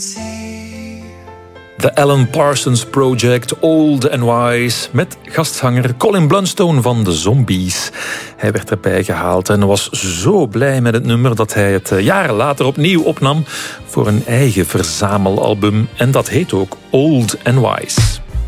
The Alan Parsons Project, Old and Wise, met gastzanger Colin Blunstone van de Zombies. Hij werd erbij gehaald en was zo blij met het nummer dat hij het jaren later opnieuw opnam voor een eigen verzamelalbum. En dat heet ook Old and Wise.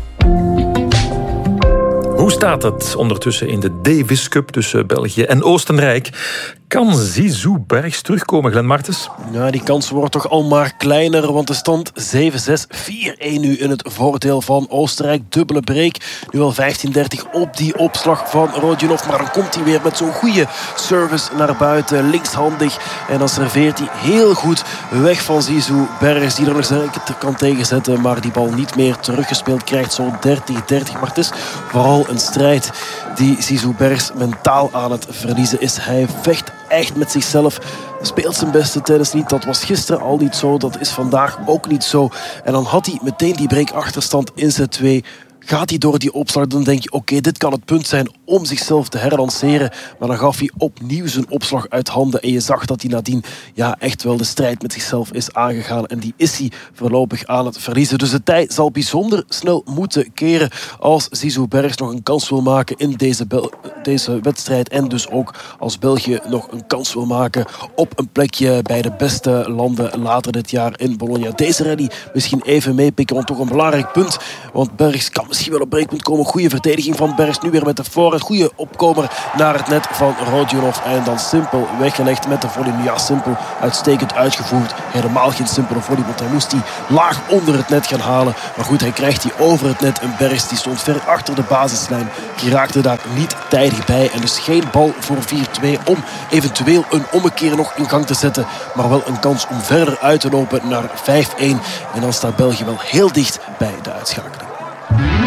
Hoe staat het ondertussen in de Davis Cup tussen België en Oostenrijk? Kan Zizou Bergs terugkomen, Glenn Martens? Ja, die kans wordt toch al maar kleiner, want de stand 7-6, 4-1 nu in het voordeel van Oostenrijk. Dubbele break, nu al 15-30 op die opslag van Rodionov. Maar dan komt hij weer met zo'n goede service naar buiten, linkshandig. En dan serveert hij heel goed weg van Zizou Bergs, die er nog zeker kan tegenzetten, maar die bal niet meer teruggespeeld krijgt. Zo'n 30-30, maar het is vooral een strijd die Zizou Bergs mentaal aan het verliezen is. Hij vecht echt met zichzelf, speelt zijn beste tennis niet. Dat was gisteren al niet zo, dat is vandaag ook niet zo. En dan had hij meteen die breakachterstand in set 2. Gaat hij door die opslag, dan denk je, oké, dit kan het punt zijn om zichzelf te herlanceren. Maar dan gaf hij opnieuw zijn opslag uit handen. En je zag dat hij nadien echt wel de strijd met zichzelf is aangegaan. En die is hij voorlopig aan het verliezen. Dus de tij zal bijzonder snel moeten keren als Zizou Bergs nog een kans wil maken in deze wedstrijd. En dus ook als België nog een kans wil maken op een plekje bij de beste landen later dit jaar in Bologna. Deze rally misschien even meepikken, want toch een belangrijk punt. Want Bergs kan misschien wel op breekpunt komen. Goede verdediging van Bergs. Nu weer met de voorhand. Goede opkomer naar het net van Rodionov. En dan simpel weggelegd met de volley. Ja, simpel. Uitstekend uitgevoerd. Helemaal geen simpele volley. Want hij moest die laag onder het net gaan halen. Maar goed, hij krijgt die over het net. En Bergs die stond ver achter de basislijn. Die raakte daar niet tijdig bij. En dus geen bal voor 4-2 om eventueel een ommekeer nog in gang te zetten. Maar wel een kans om verder uit te lopen naar 5-1. En dan staat België wel heel dicht bij de uitschakeling.